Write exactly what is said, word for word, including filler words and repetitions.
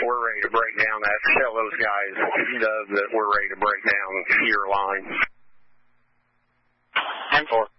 we're ready to break down that. Tell those guys, Dove, that we're ready to break down your line. ten four.